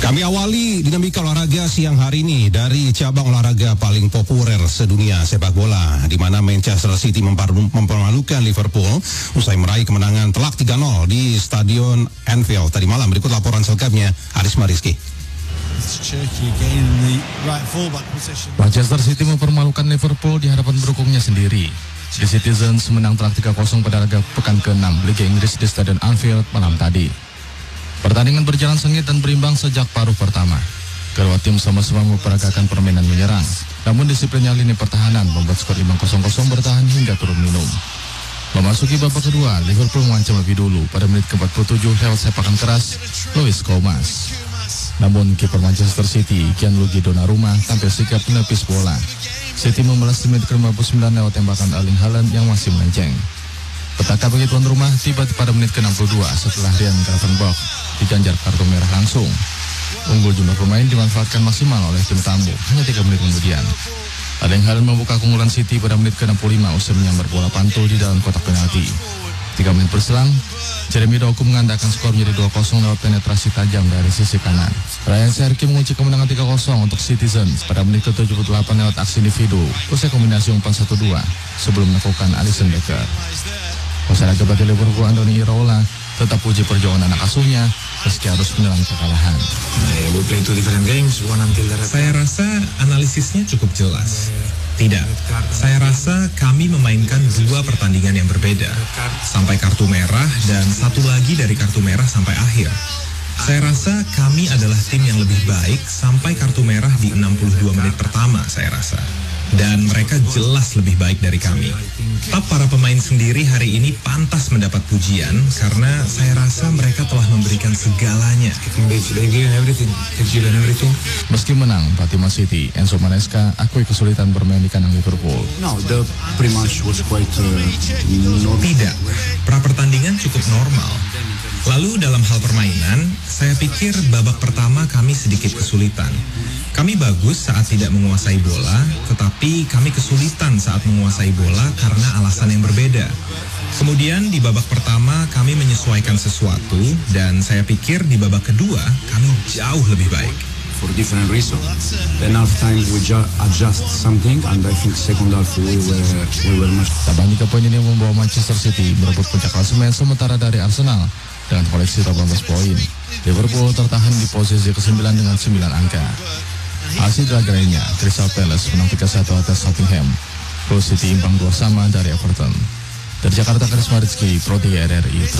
Kami awali dinamika olahraga siang hari ini dari cabang olahraga paling populer sedunia, sepak bola, di mana Manchester City mempermalukan Liverpool usai meraih kemenangan telak 3-0 di Stadion Anfield tadi malam. Berikut laporan selengkapnya Arisma Rizky. Manchester City mempermalukan Liverpool di hadapan pendukungnya sendiri. The Citizens menang telak 3-0 pada laga pekan ke-6 Liga Inggris di Stadion Anfield malam tadi. Pertandingan berjalan sengit dan berimbang sejak paruh pertama. Kedua tim sama-sama memperagakan permainan menyerang. Namun disiplinnya lini pertahanan membuat skor imbang 0-0 bertahan hingga turun minum. Memasuki babak kedua, Liverpool mengancam lebih dulu pada menit ke-47 lewat sepakan keras Luis Comas. Namun kiper Manchester City, Gianluigi Donnarumma, tampil sigap menepis bola. City membalas di menit ke-59 lewat tembakan Erling Haaland yang masih melenceng. Petaka bagi tuan rumah tiba pada menit ke-62 setelah Ryan Gravenberch diganjar kartu merah langsung. Unggul jumlah pemain dimanfaatkan maksimal oleh tim tamu hanya 3 menit kemudian. Erling Haaland membuka keunggulan City pada menit ke-65 usai menyambar bola pantul di dalam kotak penalti. 3 menit berselang, Jeremy Doku mengandalkan skor menjadi 2-0 lewat penetrasi tajam dari sisi kanan. Ryan Cherki mengunci kemenangan 3-0 untuk Citizens pada menit ke-78 lewat aksi individu usai kombinasi umpan 1-2 sebelum melakukan Alisson Becker. Masyarakat bagi Liverpool Andoni Iraola tetap puji perjuangan anak asuhnya meski harus menelan kekalahan. Saya rasa analisisnya cukup jelas. Tidak, saya rasa kami memainkan 2 pertandingan yang berbeda. Sampai kartu merah dan satu lagi dari kartu merah sampai akhir. Saya rasa kami adalah tim yang lebih baik sampai kartu merah di 62 menit pertama, saya rasa. Dan mereka jelas lebih baik dari kami. Tetap para pemain sendiri hari ini pantas mendapat pujian karena saya rasa mereka telah memberikan segalanya. Meski menang, pelatih Man City, Enzo Maresca, akui kesulitan bermain di kandang Liverpool. Tidak, pra-pertandingan cukup normal. Lalu dalam hal permainan, saya pikir babak pertama kami sedikit kesulitan. Kami bagus saat tidak menguasai bola, tetapi kami kesulitan saat menguasai bola karena alasan yang berbeda. Kemudian di babak pertama kami menyesuaikan sesuatu, dan saya pikir di babak kedua kami jauh lebih baik. For different reasons. Then half time we adjust something, and I think second half we were much. Tambahan 3 poin ini membawa Manchester City merebut puncak klasemen sementara dari Arsenal dengan koleksi 18 poin. Liverpool tertahan di posisi ke-9 dengan 9 angka. Hasil lainnya, Crystal Palace menang 3-1 atas Nottingham. Hull City imbang 2-2 dari Everton. Dari Jakarta, Arisma Rizky, Pro 3 RRI.